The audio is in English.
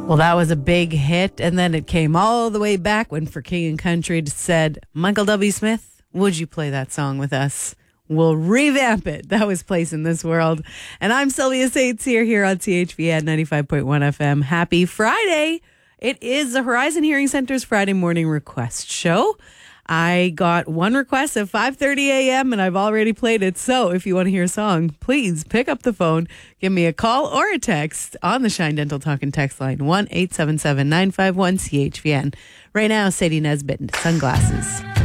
Well, that was a big hit, and then it came all the way back when For King and Country said, Michael W. Smith, would you play that song with us? We'll revamp it. That was Place in This World. And I'm Sylvia Sates here on CHVN 95.1 FM. Happy Friday. It is the Horizon Hearing Center's Friday morning request show. I got one request at 5:30 a.m. and I've already played it. So if you want to hear a song, please pick up the phone, give me a call or a text on the Shine Dental Talk and text line 1-877-951-CHVN. Right now, Sadie Nesbitt, Sunglasses.